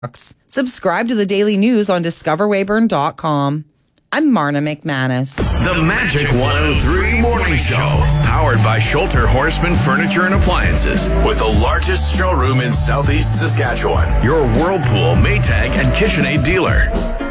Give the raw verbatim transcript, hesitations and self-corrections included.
Subscribe to the Daily News on discover weyburn dot com. I'm Marna McManus. The Magic one oh three Morning Show, powered by Schulter Horseman Furniture and Appliances, with the largest showroom in Southeast Saskatchewan. Your Whirlpool, Maytag, and KitchenAid dealer.